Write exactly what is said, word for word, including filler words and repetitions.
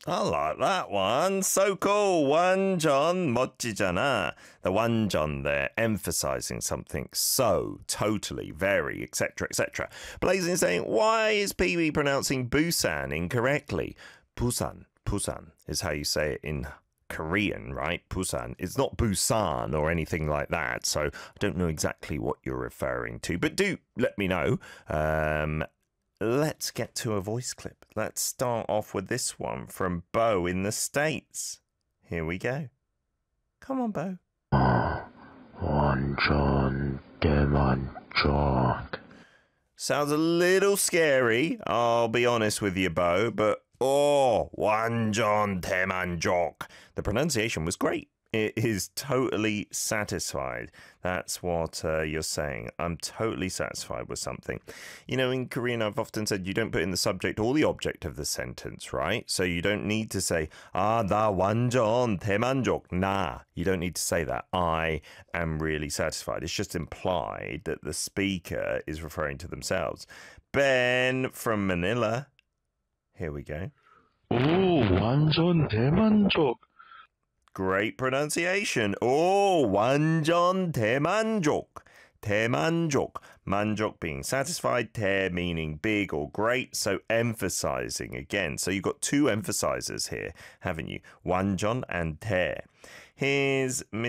I like that one. So cool. 완전 멋지잖아. The 완전 there, emphasizing something so, totally, very, et cetera, et cetera. Blazing saying, why is P B pronouncing Busan incorrectly? Busan, Busan is how you say it in Korean, right? Busan. It's not Busan or anything like that. So I don't know exactly what you're referring to, but do let me know. Um, Let's get to a voice clip. Let's start off with this one from Bo in the States. Here we go. Come on, Bo. 완전 대만족. Sounds a little scary, I'll be honest with you, Bo, but oh, 완전 대만족. The pronunciation was great. It is totally satisfied. That's what uh, you're saying. I'm totally satisfied with something. You know, in Korean, I've often said you don't put in the subject or the object of the sentence, right? So you don't need to say, 아, 나 완전 대만족. Nah, you don't need to say that. I am really satisfied. It's just implied that the speaker is referring to themselves. Ben from Manila. Here we go. 오, 완전 대만족. Great pronunciation. Oh, 완전 대만족. 대만족. 만족 being satisfied. 대 meaning big or great. So emphasizing again. So you've got two emphasizers here, haven't you? 완전 and 대. Here's